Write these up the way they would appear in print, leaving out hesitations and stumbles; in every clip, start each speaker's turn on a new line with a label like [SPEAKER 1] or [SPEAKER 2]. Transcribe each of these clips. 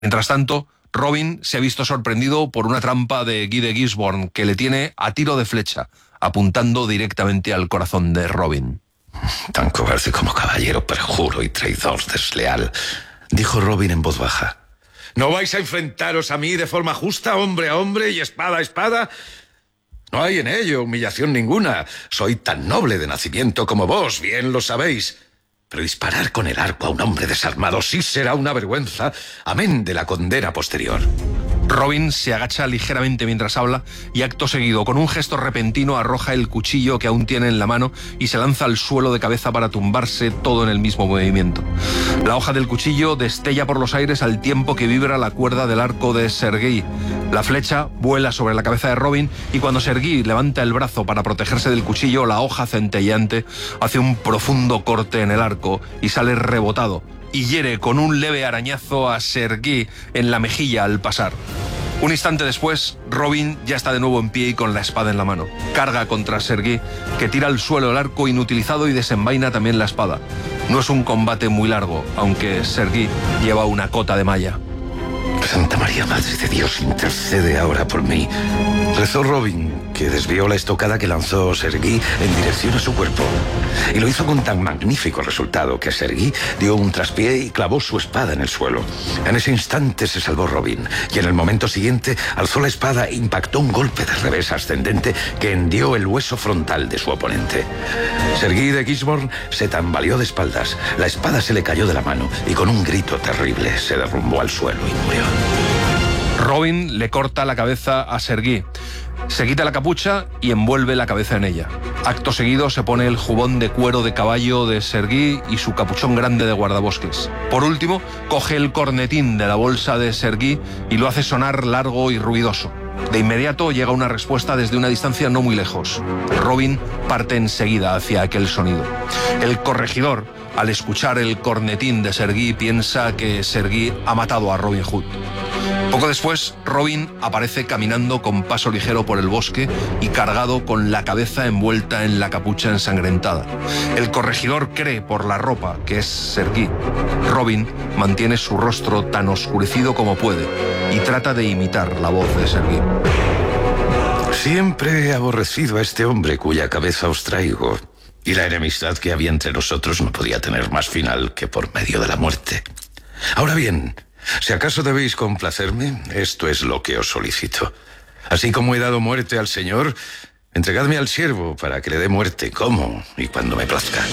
[SPEAKER 1] Mientras tanto, Robin se ha visto sorprendido por una trampa de Guy de Gisborne que le tiene a tiro de flecha, apuntando directamente al corazón de Robin.
[SPEAKER 2] Tan cobarde como caballero, perjuro y traidor desleal, dijo Robin en voz baja. ¿No vais a enfrentaros a mí de forma justa, hombre a hombre y espada a espada? No hay en ello humillación ninguna. Soy tan noble de nacimiento como vos, bien lo sabéis. Pero disparar con el arco a un hombre desarmado sí será una vergüenza, amén de la condena posterior.
[SPEAKER 1] Robin se agacha ligeramente mientras habla y acto seguido, con un gesto repentino, arroja el cuchillo que aún tiene en la mano y se lanza al suelo de cabeza para tumbarse todo en el mismo movimiento. La hoja del cuchillo destella por los aires al tiempo que vibra la cuerda del arco de Serguí. La flecha vuela sobre la cabeza de Robin y cuando Serguí levanta el brazo para protegerse del cuchillo, la hoja centelleante hace un profundo corte en el arco y sale rebotado y hiere con un leve arañazo a Serguí en la mejilla al pasar. Un instante después, Robin ya está de nuevo en pie y con la espada en la mano. Carga contra Serguí, que tira al suelo el arco inutilizado y desenvaina también la espada. No es un combate muy largo, aunque Serguí lleva una cota de malla.
[SPEAKER 2] Santa María, Madre de Dios, intercede ahora por mí, rezó Robin, que desvió la estocada que lanzó Serguí en dirección a su cuerpo. Y lo hizo con tan magnífico resultado que Serguí dio un traspié y clavó su espada en el suelo. En ese instante se salvó Robin, y en el momento siguiente alzó la espada e impactó un golpe de revés ascendente que hendió el hueso frontal de su oponente. Serguí de Gisborne se tambaleó de espaldas, la espada se le cayó de la mano y con un grito terrible se derrumbó al suelo y murió.
[SPEAKER 1] Robin le corta la cabeza a Serguí. Se quita la capucha y envuelve la cabeza en ella. Acto seguido se pone el jubón de cuero de caballo de Serguí y su capuchón grande de guardabosques. Por último, coge el cornetín de la bolsa de Serguí y lo hace sonar largo y ruidoso. De inmediato llega una respuesta desde una distancia no muy lejos. Robin parte enseguida hacia aquel sonido. El corregidor, al escuchar el cornetín de Serguí, piensa que Serguí ha matado a Robin Hood. Poco después, Robin aparece caminando con paso ligero por el bosque y cargado con la cabeza envuelta en la capucha ensangrentada. El corregidor cree por la ropa que es Serguí. Robin mantiene su rostro tan oscurecido como puede y trata de imitar la voz de Serguí.
[SPEAKER 2] Siempre he aborrecido a este hombre cuya cabeza os traigo, y la enemistad que había entre nosotros no podía tener más final que por medio de la muerte. Ahora bien, si acaso debéis complacerme, esto es lo que os solicito. Así como he dado muerte al Señor, entregadme al siervo para que le dé muerte como y cuando me plazca.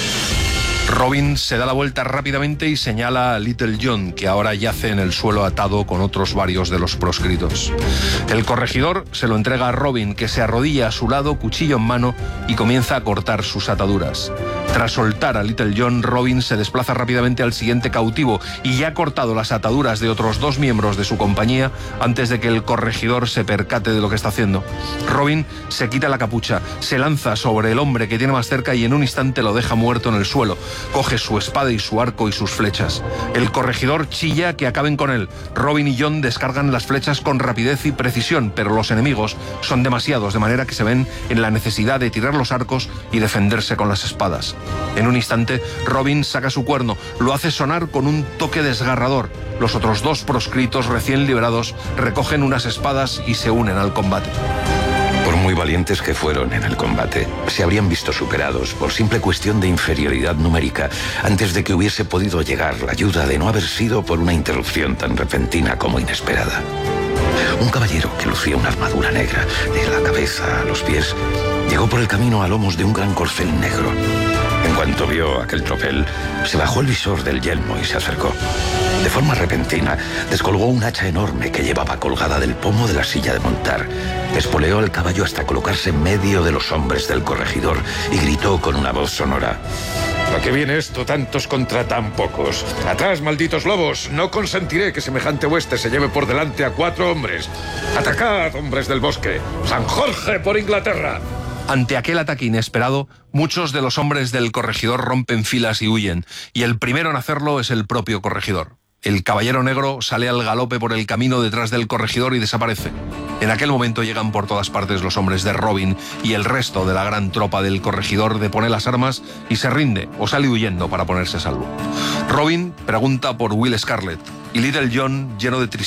[SPEAKER 1] Robin se da la vuelta rápidamente y señala a Little John, que ahora yace en el suelo atado con otros varios de los proscritos. El corregidor se lo entrega a Robin, que se arrodilla a su lado, cuchillo en mano, y comienza a cortar sus ataduras. Tras soltar a Little John, Robin se desplaza rápidamente al siguiente cautivo y ya ha cortado las ataduras de otros 2 miembros de su compañía antes de que el corregidor se percate de lo que está haciendo. Robin se quita la capucha, se lanza sobre el hombre que tiene más cerca y en un instante lo deja muerto en el suelo. Coge su espada y su arco y sus flechas. El corregidor chilla que acaben con él. Robin y John descargan las flechas con rapidez y precisión, pero los enemigos son demasiados, de manera que se ven en la necesidad de tirar los arcos y defenderse con las espadas. En un instante, Robin saca su cuerno, lo hace sonar con un toque desgarrador. Los otros 2 proscritos recién liberados recogen unas espadas y se unen al combate.
[SPEAKER 2] Por muy valientes que fueron en el combate, se habrían visto superados por simple cuestión de inferioridad numérica antes de que hubiese podido llegar la ayuda de no haber sido por una interrupción tan repentina como inesperada. Un caballero que lucía una armadura negra de la cabeza a los pies llegó por el camino a lomos de un gran corcel negro. En cuanto vio aquel tropel, se bajó el visor del yelmo y se acercó. De forma repentina, descolgó un hacha enorme que llevaba colgada del pomo de la silla de montar. Espoleó el caballo hasta colocarse en medio de los hombres del corregidor y gritó con una voz sonora: ¿a qué viene esto, tantos contra tan pocos? ¡Atrás, malditos lobos! No consentiré que semejante hueste se lleve por delante a 4 hombres. ¡Atacad, hombres del bosque! ¡San Jorge por Inglaterra!
[SPEAKER 1] Ante aquel ataque inesperado, muchos de los hombres del corregidor rompen filas y huyen, y el primero en hacerlo es el propio corregidor. El caballero negro sale al galope por el camino detrás del corregidor y desaparece. En aquel momento llegan por todas partes los hombres de Robin y el resto de la gran tropa del corregidor depone las armas y se rinde o sale huyendo para ponerse a salvo. Robin pregunta por Will Scarlet y Little John, lleno de tristeza,